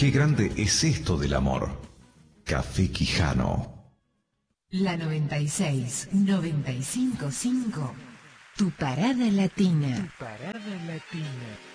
Qué grande es esto del amor. Café Quijano. La 96, 95.5. Tu parada latina. Tu parada latina.